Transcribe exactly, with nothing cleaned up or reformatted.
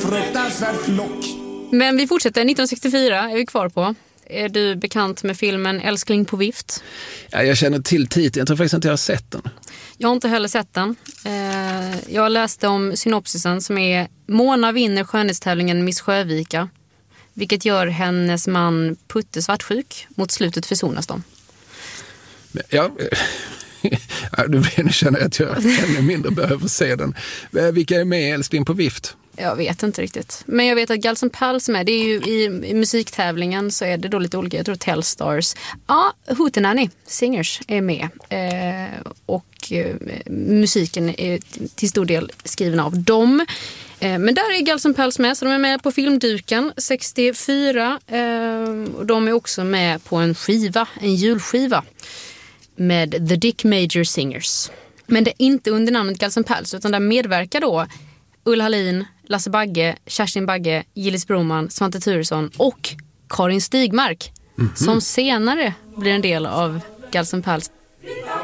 fruktansvärd flock. Men vi fortsätter, nittonhundrasextiofyra är vi kvar på. Är du bekant med filmen Älskling på vift? Ja, jag känner till titeln, jag tror faktiskt inte jag har sett den. Jag har inte heller sett den. Jag läste om synopsisen som är: Mona vinner skönhetstävlingen Miss Sjövika, vilket gör hennes man Putte svartsjuk. Mot slutet försonas de. Ja, ja du känner att jag ännu mindre behöver se den. Vilka är med i Älskling på vift? Jag vet inte riktigt. Men jag vet att Guls N' Pals med. Det är ju i, i musiktävlingen så är det då lite olika. Jag tror Tellstars. Ja, Hootenanny Singers är med. Eh, och eh, musiken är till stor del skriven av dem. Eh, men där är Guls N' Pals med. Så de är med på filmduken sextiofyra. Eh, och de är också med på en skiva. En julskiva. Med The Dick Major Singers. Men det är inte under namnet Guls N' Pals. Utan där medverkar då Ulla Hallin, Lasse Bagge, Kerstin Bagge, Gillis Broman, Svante Thuresson och Karin Stigmark, mm-hmm. som senare blir en del av Guls N' Pals.